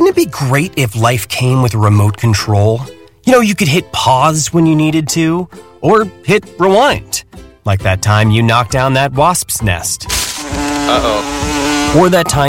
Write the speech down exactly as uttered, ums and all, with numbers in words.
Wouldn't it be great if life came with a remote control? You know, you could hit pause when you needed to, or hit rewind. Like that time you knocked down that wasp's nest. Uh-oh. Or that time